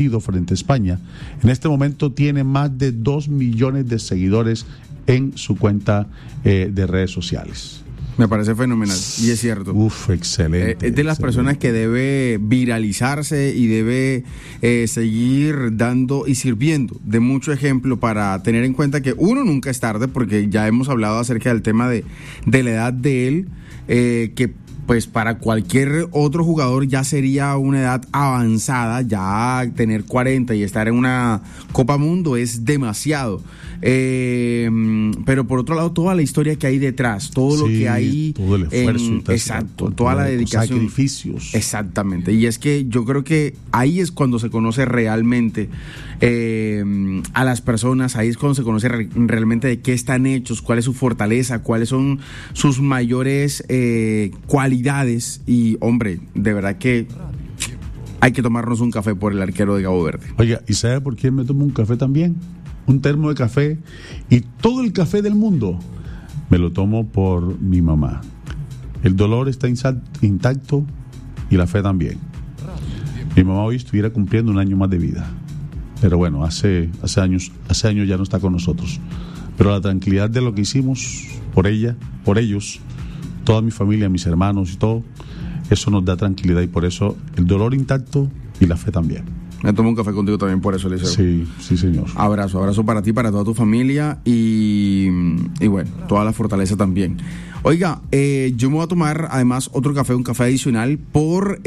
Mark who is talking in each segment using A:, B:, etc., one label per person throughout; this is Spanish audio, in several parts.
A: frente a España. En este momento tiene más de 2 millones de seguidores en su cuenta de redes sociales.
B: Me parece fenomenal, y es cierto.
A: Excelente.
B: Es de las personas que debe viralizarse y debe seguir dando y sirviendo de mucho ejemplo para tener en cuenta que uno nunca es tarde, porque ya hemos hablado acerca del tema de la edad de él, que pues para cualquier otro jugador ya sería una edad avanzada, ya tener 40 y estar en una Copa Mundo es demasiado. Pero por otro lado, toda la historia que hay detrás, todo lo que hay,
A: todo el esfuerzo,
B: exacto, toda la dedicación,
A: sacrificios.
B: Exactamente, y es que yo creo que ahí es cuando se conoce realmente a las personas, ahí es cuando se conoce realmente de qué están hechos, cuál es su fortaleza, cuáles son sus mayores cualidades. Y hombre, de verdad que hay que tomarnos un café por el arquero de Cabo Verde.
A: Oiga, ¿y sabe por qué me tomo un café también? Un termo de café, y todo el café del mundo me lo tomo por mi mamá. El dolor está intacto y la fe también. Mi mamá hoy estuviera cumpliendo un año más de vida, pero bueno, hace años ya no está con nosotros. Pero la tranquilidad de lo que hicimos por ella, por ellos, toda mi familia, mis hermanos y todo, eso nos da tranquilidad, y por eso el dolor intacto y la fe también.
B: Me tomo un café contigo también por eso, Eliseo.
A: Sí, señor.
B: Abrazo para ti, para toda tu familia y bueno, toda la fortaleza también. Oiga, yo me voy a tomar además otro café, un café adicional por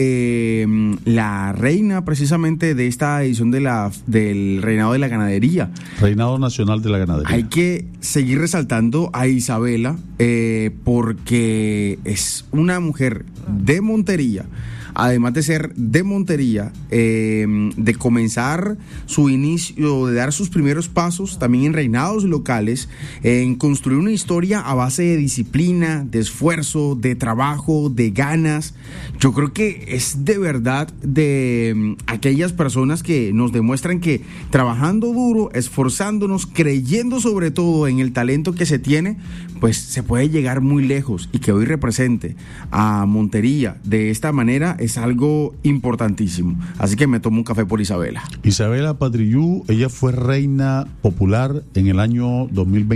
B: la reina precisamente de esta edición del Reinado de la Ganadería.
A: Reinado Nacional de la Ganadería.
B: Hay que seguir resaltando a Isabela porque es una mujer de Montería. Además de ser de Montería, de comenzar su inicio, de dar sus primeros pasos también en reinados locales, en construir una historia a base de disciplina, de esfuerzo, de trabajo, de ganas. Yo creo que es de verdad de aquellas personas que nos demuestran que trabajando duro, esforzándonos, creyendo sobre todo en el talento que se tiene, pues se puede llegar muy lejos, y que hoy represente a Montería de esta manera es algo importantísimo. Así que me tomo un café por Isabela.
A: Isabela Patrillú, ella fue reina popular en el año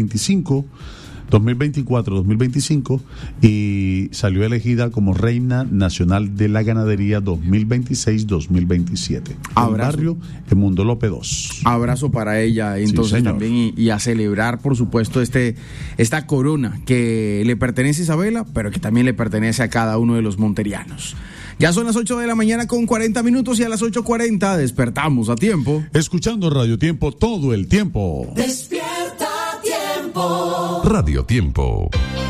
A: 2024-2025 y salió elegida como reina nacional de la ganadería 2026-2027.
B: Abrazo.
A: En barrio en Mundo López 2.
B: Abrazo para ella entonces,
A: sí,
B: también, y a celebrar por supuesto esta corona que le pertenece a Isabela, pero que también le pertenece a cada uno de los monterianos. Ya son las 8 de la mañana con 40 minutos y a las 8:40 despertamos a tiempo.
A: Escuchando Radio Tiempo todo el tiempo.
C: Despierta Tiempo.
D: Radio Tiempo.